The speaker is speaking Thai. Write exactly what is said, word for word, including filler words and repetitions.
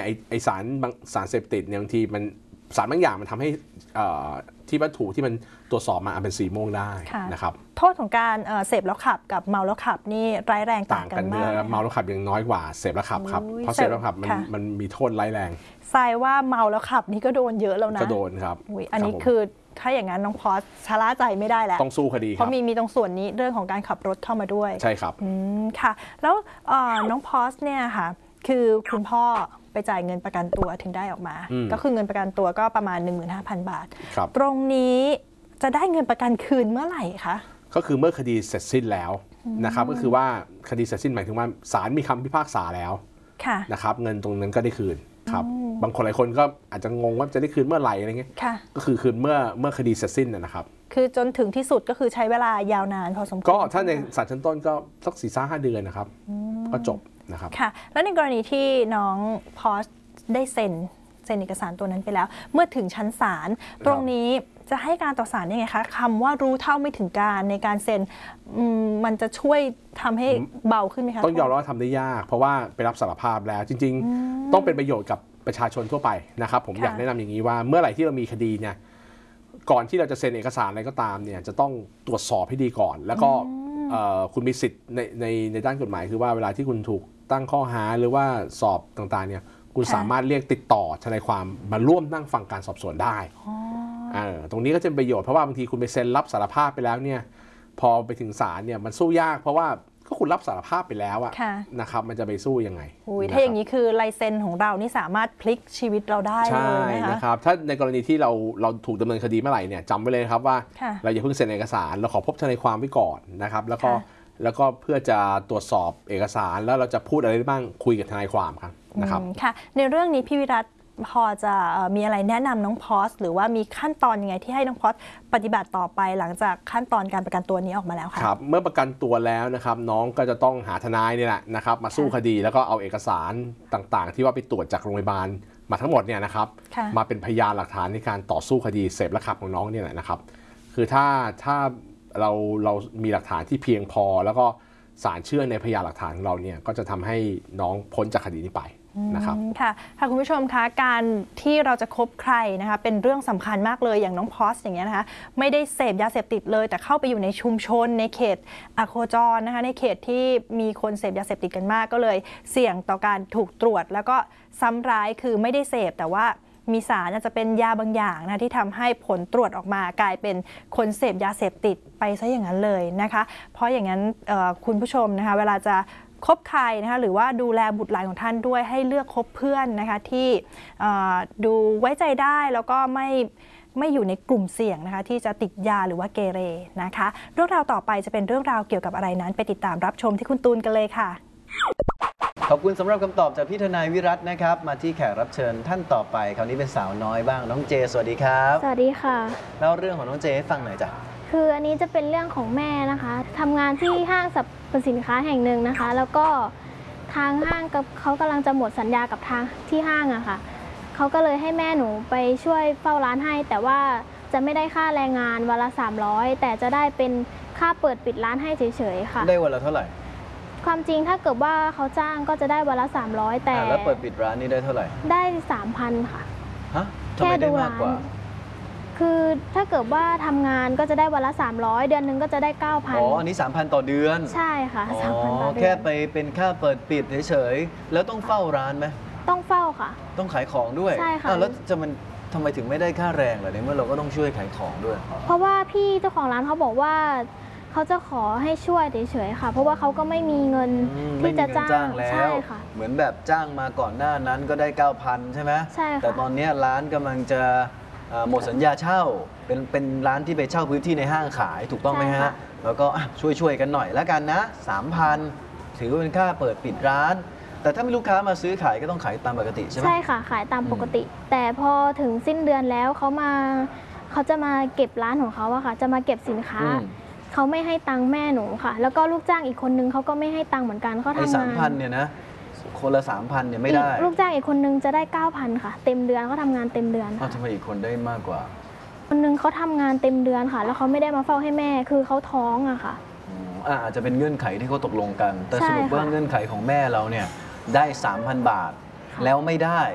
ไอไอสารบางสารเสพติดเนี่ยบางทีมันสารบางอย่างมันทำให้ที่วัตถุที่มันตรวจสอบมาเป็นสีม่วงได้นะครับโทษของการเสพแล้วขับกับเมาแล้วขับนี่ร้ายแรงต่างกันมากเมาแล้วขับยังน้อยกว่าเสพแล้วขับครับเพราะเสพแล้วขับมันมันมีโทษร้ายแรงทรายว่าเมาแล้วขับนี่ก็โดนเยอะแล้วนะก็โดนครับอันนี้คือถ้าอย่างนั้นน้องพอสชะล่าใจไม่ได้แล้วต้องสู้คดีเพราะมีมีตรงส่วนนี้เรื่องของการขับรถเข้ามาด้วยใช่ครับอืมค่ะแล้วน้องพอสเนี่ยค่ะคือคุณพ่อไปจ่ายเงินประกันตัวถึงได้ออกมาก็คือเงินประกันตัวก็ประมาณ หนึ่งหมื่นห้าพัน บาทตรงนี้จะได้เงินประกันคืนเมื่อไหร่คะก็คือเมื่อคดีเสร็จสิ้นแล้วนะครับก็คือว่าคดีเสร็จสิ้นหมายถึงว่าศาลมีคำพิพากษาแล้วนะครับเงินตรงนั้นก็ได้คืนครับบางคนหลายคนก็อาจจะงงว่าจะได้คืนเมื่อไหร่อะไรเงี้ยก็คือคืนเมื่อเมื่อคดีเสร็จสิ้นนะครับคือจนถึงที่สุดก็คือใช้เวลายาวนานพอสมควรก็ถ้าในศาลชั้นต้นก็สักสี่ห้าเดือนนะครับก็จบนะครับค่ะแล้วในกรณีที่น้องพอสได้เซ็นเซ็นเอกสารตัวนั้นไปแล้วเมื่อถึงชั้นศาลตรงนี้จะให้การต่อศาลยังไงคะคำว่ารู้เท่าไม่ถึงการในการเซ็นมันจะช่วยทำให้เบาขึ้นไหมคะต้องยอมรับว่าทำได้ยากเพราะว่าไปรับสารภาพแล้วจริงๆต้องเป็นประโยชน์กับประชาชนทั่วไปนะครับผมอยากแนะนำอย่างนี้ว่าเมื่อไหร่ที่เรามีคดีเนี่ยก่อนที่เราจะเซ็นเอกสารอะไรก็ตามเนี่ยจะต้องตรวจสอบให้ดีก่อนแล้วก็คุณมีสิทธิ์ในในในด้านกฎหมายคือว่าเวลาที่คุณถูกตั้งข้อหาหรือว่าสอบต่างๆเนี่ยคุณสามารถเรียกติดต่อทนายความมาร่วมนั่งฟังการสอบสวนได้ตรงนี้ก็จะเป็นประโยชน์เพราะว่าบางทีคุณไปเซ็นรับสารภาพไปแล้วเนี่ยพอไปถึงศาลเนี่ยมันสู้ยากเพราะว่าก็คุณรับสารภาพไปแล้วอะนะครับมันจะไปสู้ยังไงถ้าอย่างนี้คือลายเซ็นของเรานี่สามารถพลิกชีวิตเราได้เลยนะคะนะครับถ้าในกรณีที่เราเราถูกดำเนินคดีเมื่อไหร่เนี่ยจำไว้เลยครับว่าเราอย่าเพิ่งเซ็นเอกสารเราขอพบทนายความไว้ก่อนนะครับแล้วก็แล้วก็เพื่อจะตรวจสอบเอกสารแล้วเราจะพูดอะไรได้บ้างคุยกับทนายความครับนะครับค่ะในเรื่องนี้พี่วิรัตพอจะมีอะไรแนะนำน้องพอสหรือว่ามีขั้นตอนยังไงที่ให้น้องพอสปฏิบัติต่อไปหลังจากขั้นตอนการประกันตัวนี้ออกมาแล้วคะครับเมื่อประกันตัวแล้วนะครับน้องก็จะต้องหาทนายนี่แหละนะครับมาสู้คดีแล้วก็เอาเอกสารต่างๆที่ว่าไปตรวจจากโรงพยาบาลมาทั้งหมดเนี่ยนะครับมาเป็นพยานหลักฐานในการต่อสู้คดีเสพและขับของน้องเนี่ยแหละนะครับคือถ้าถ้าเราเรามีหลักฐานที่เพียงพอแล้วก็ศาลเชื่อในพยานหลักฐานของเราเนี่ยก็จะทำให้น้องพ้นจากคดีนี้ไปนะครับค่ะค่ะคุณผู้ชมคะการที่เราจะคบใครนะคะเป็นเรื่องสำคัญมากเลยอย่างน้องพอสอย่างเงี้ยนะคะไม่ได้เสพยาเสพติดเลยแต่เข้าไปอยู่ในชุมชนในเขตอโคจรนะคะในเขตที่มีคนเสพยาเสพติดกันมากก็เลยเสี่ยงต่อการถูกตรวจแล้วก็ซ้ำร้ายคือไม่ได้เสพแต่ว่ามีสารอาจจะเป็นยาบางอย่างนะที่ทำให้ผลตรวจออกมากลายเป็นคนเสพยาเสพติดไปซะอย่างนั้นเลยนะคะเพราะอย่างนั้นคุณผู้ชมนะคะเวลาจะคบใครนะคะหรือว่าดูแลบุตรหลานของท่านด้วยให้เลือกคบเพื่อนนะคะที่ดูไว้ใจได้แล้วก็ไม่ไม่อยู่ในกลุ่มเสี่ยงนะคะที่จะติดยาหรือว่าเกเรนะคะเรื่องราวต่อไปจะเป็นเรื่องราวเกี่ยวกับอะไรนั้นไปติดตามรับชมที่คุณตูนกันเลยค่ะขอบคุณสำหรับคำตอบจากพี่ทนายวิรัตนะครับมาที่แขกรับเชิญท่านต่อไปคราวนี้เป็นสาวน้อยบ้างน้องเจสวัสดีครับสวัสดีค่ะเล่าเรื่องของน้องเจให้ฟังหน่อยจ้ะคืออันนี้จะเป็นเรื่องของแม่นะคะทำงานที่ห้างสรรพสินค้าแห่งหนึ่งนะคะแล้วก็ทางห้างกับเขากำลังจะหมดสัญญากับทางที่ห้างอะค่ะเขาก็เลยให้แม่หนูไปช่วยเฝ้าร้านให้แต่ว่าจะไม่ได้ค่าแรงงานวันละสามร้อยแต่จะได้เป็นค่าเปิดปิดร้านให้เฉยๆค่ะได้วันละเท่าไหร่ความจริงถ้าเกิดว่าเขาจ้างก็จะได้วันละสามร้อยแต่แล้วเปิดปิดร้านนี่ได้เท่าไหร่ได้ สามพัน ค่ะฮะแค่ดูร้านคือถ้าเกิดว่าทำงานก็จะได้วันละสามร้อยเดือนหนึ่งก็จะได้ เก้าพันอ๋ออันนี้ สามพัน ต่อเดือนใช่ค่ะอ๋อแค่ไปเป็นค่าเปิดปิดเฉยๆแล้วต้องเฝ้าร้านไหมต้องเฝ้าค่ะต้องขายของด้วยใช่ค่ะแล้วจะมันทำไมถึงไม่ได้ค่าแรงล่ะเนี่ยเมื่อเราก็ต้องช่วยขายของด้วยเพราะว่าพี่เจ้าของร้านเขาบอกว่าเขาจะขอให้ช่วยเฉยๆค่ะเพราะว่าเขาก็ไม่มีเงินที่จะจ้างแล้วใช่ค่ะเหมือนแบบจ้างมาก่อนหน้านั้นก็ได้ เก้าพัน ใช่ไหมใช่ค่ะแต่ตอนนี้ร้านกำลังจะหมดสัญญาเช่าเป็นเป็นร้านที่ไปเช่าพื้นที่ในห้างขายถูกต้องไหมฮะแล้วก็ช่วยช่วยกันหน่อยแล้วกันนะ สามพัน ถือว่าเป็นค่าเปิดปิดร้านแต่ถ้ามีลูกค้ามาซื้อขายก็ต้องขายตามปกติใช่ไหมใช่ค่ะขายตามปกติแต่พอถึงสิ้นเดือนแล้วเขามาเขาจะมาเก็บร้านของเขาอะค่ะจะมาเก็บสินค้าเขาไม่ให้ตังค์แม่หนูค่ะแล้วก็ลูกจ้างอีกคนนึงเขาก็ไม่ให้ตังค์เหมือนกันเขาทำงานสามพันเนี่ยนะคนละสามพันเนี่ยไม่ได้ลูกจ้างอีกคนนึงจะได้ เก้าพัน ค่ะเต็มเดือนเขาทำงานเต็มเดือนอ้าวทำไมอีกคนได้มากกว่าคนนึงเขาทำงานเต็มเดือนค่ะแล้วเขาไม่ได้มาเฝ้าให้แม่คือเขาท้องอะค่ะอาจจะเป็นเงื่อนไขที่เขาตกลงกันแต่สรุปว่าเงื่อนไขของแม่เราเนี่ยได้ สามพัน บาทแล้วไม่ได้